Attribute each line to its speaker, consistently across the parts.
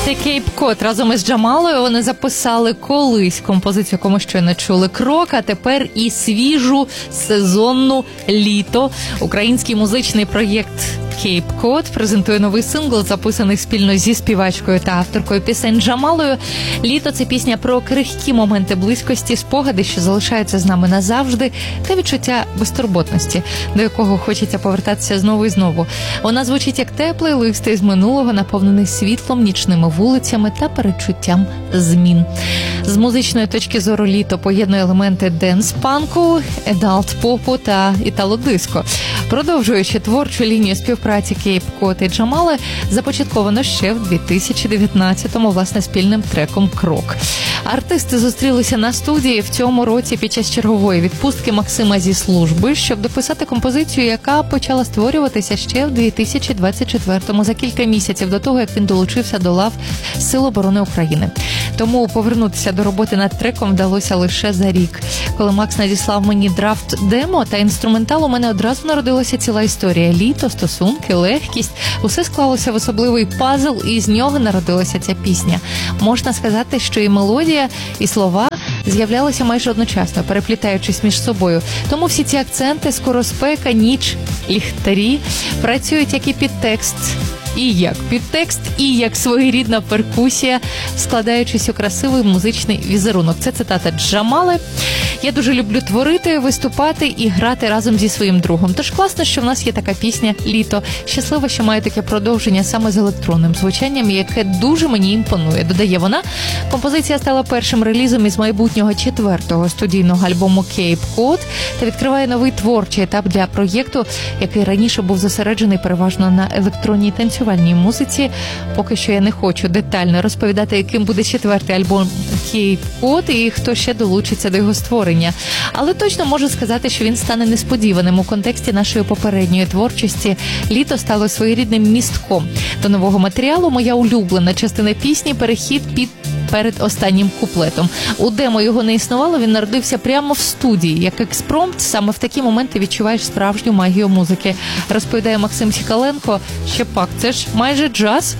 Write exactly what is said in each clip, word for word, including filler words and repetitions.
Speaker 1: Це Cape Cod. Разом із Джамалою вони записали колись композицію, яку ми щойно чули, «Крок», а тепер і свіжу сезонну «Літо». Український музичний проєкт Cape Cod презентує новий сингл, записаний спільно зі співачкою та авторкою пісень Джамалою. «Літо» – це пісня про крихкі моменти близькості, спогади, що залишаються з нами назавжди, та відчуття безтурботності, до якого хочеться повертатися знову і знову. Вона звучить як теплий лист із минулого, наповнений світлом, нічними вулицями та передчуттям змін. З музичної точки зору «Літо» поєднує елементи денс-панку, едалт-попу та італо-диско. Продовжуючи творчу лінію співпраці Cape Cod і Джамали, започатковано ще в дві тисячі дев'ятнадцятому, власне, спільним треком «Крок». Артисти зустрілися на студії в цьому році під час чергової відпустки Максима зі служби, щоб дописати композицію, яка почала створюватися ще в дві тисячі двадцять четвертому, за кілька місяців до того, як він долучився до лав Сил оборони України. Тому повернутися до роботи над треком вдалося лише за рік. Коли Макс надіслав мені драфт-демо та інструментал, у мене одразу народилася ціла історія. Літо, стосунки, легкість. Усе склалося в особливий пазл, і з нього народилася ця пісня. Можна сказати, що і мелодія, і слова з'являлися майже одночасно, переплітаючись між собою. Тому всі ці акценти, скороспека, ніч, ліхтарі працюють як і підтекст, і як підтекст, і як своєрідна перкусія, складаючись у красивий музичний візерунок. Це цитата Джамали. «Я дуже люблю творити, виступати і грати разом зі своїм другом. Тож класно, що в нас є така пісня «Літо». Щаслива, що має таке продовження саме з електронним звучанням, яке дуже мені імпонує», – додає вона. Композиція стала першим релізом із майбутнього четвертого студійного альбому Cape Cod та відкриває новий творчий етап для проєкту, який раніше був зосереджений переважно на електронній танцювальній музиці. Поки що я не хочу детально розповідати, яким буде четвертий альбом Cape Cod і хто ще долучиться до його створення. Але точно можу сказати, що він стане несподіваним у контексті нашої попередньої творчості. «Літо» стало своєрідним містком до нового матеріалу. Моя улюблена частина пісні – перехід під перед останнім куплетом. У демо його не існувало, він народився прямо в студії. Як експромт, саме в такі моменти відчуваєш справжню магію музики. Розповідає Максим Сікаленко. Ще пак, це ж майже джаз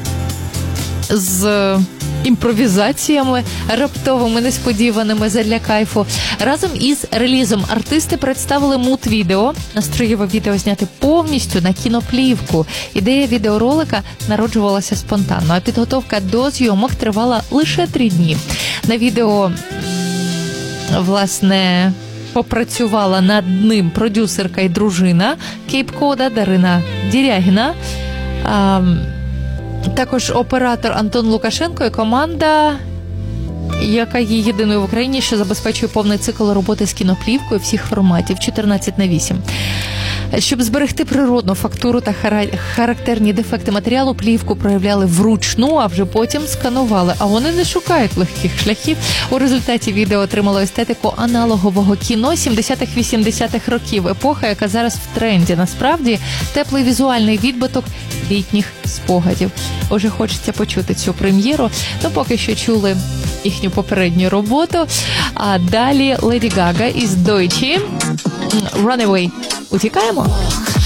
Speaker 1: з імпровізаціями, раптовими, несподіваними задля кайфу. Разом із релізом артисти представили мут-відео. Настроєве відео зняти повністю на кіноплівку. Ідея відеоролика народжувалася спонтанно, а підготовка до зйомок тривала лише три дні. На відео, власне, попрацювала над ним продюсерка і дружина Cape Cod Дарина Дірягіна, а також оператор Антон Лукашенко і команда, яка є єдиною в Україні, що забезпечує повний цикл роботи з кіноплівкою всіх форматів чотирнадцять на вісім. Щоб зберегти природну фактуру та характерні дефекти матеріалу, плівку проявляли вручну, а вже потім сканували. А вони не шукають легких шляхів. У результаті відео отримало естетику аналогового кіно сімдесятих-вісімдесятих років. Епоха, яка зараз в тренді. Насправді, теплий візуальний відбиток літніх спогадів. Уже хочеться почути цю прем'єру. Ну, поки що чули їхню попередню роботу. А далі Леді Гага із Deutsche. Runaway. Утікаємо?